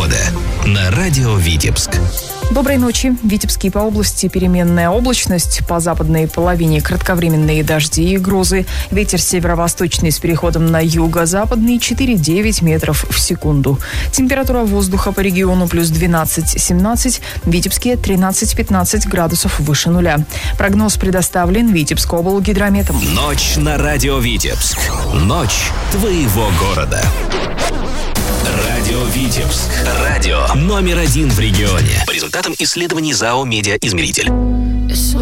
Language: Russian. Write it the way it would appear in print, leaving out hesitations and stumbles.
погода на радио Витебск. Доброй ночи. В Витебске и по области переменная облачность. По западной половине кратковременные дожди и грозы. Ветер северо-восточный с переходом на юго-западный 4-9 метров в секунду. Температура воздуха по региону плюс 12-17. В Витебске 13-15 градусов выше нуля. Прогноз предоставлен Витебскоблгидрометом. Ночь на радио Витебск. Ночь твоего города. Радио Витебск. Радио номер 1 в регионе. По результатам исследований ЗАО «Медиаизмеритель».